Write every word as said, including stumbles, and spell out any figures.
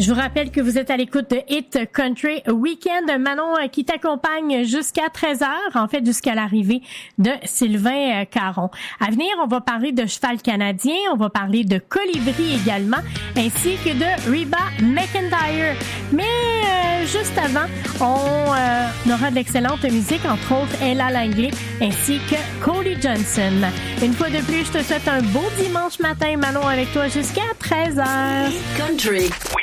Je vous rappelle que vous êtes à l'écoute de Hit Country Weekend. Manon euh, qui t'accompagne jusqu'à treize heures, en fait jusqu'à l'arrivée de Sylvain euh, Caron. À venir, on va parler de cheval canadien, on va parler de colibri également, ainsi que de Reba McEntire. Mais euh, juste avant, on euh, aura de l'excellente musique, entre autres Ella Langley, ainsi que Cody Johnson. Une fois de plus, je te souhaite un beau dimanche matin, Manon, avec toi jusqu'à treize heures. Hit Country.